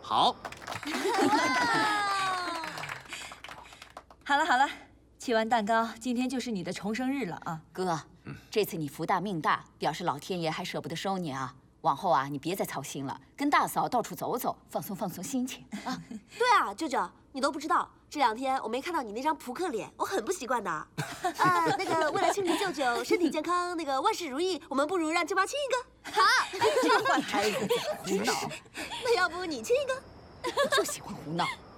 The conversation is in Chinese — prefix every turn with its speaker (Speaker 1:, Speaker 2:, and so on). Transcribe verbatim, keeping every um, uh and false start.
Speaker 1: 好。
Speaker 2: 好了好了，切完蛋糕，今天就是你的重生日了啊！
Speaker 3: 哥，这次你福大命大，表示老天爷还舍不得收你啊。往后啊，你别再操心了，跟大嫂到处走走，放松放松心情啊。
Speaker 4: 对啊，舅舅，你都不知道，这两天我没看到你那张扑克脸，我很不习惯的。啊，那个为了庆祝舅舅身体健康，那个万事如意，我们不如让舅妈亲一个。好，
Speaker 3: 这个坏孩子，胡闹！
Speaker 4: 那要不你亲一个？
Speaker 3: 我就喜欢胡闹。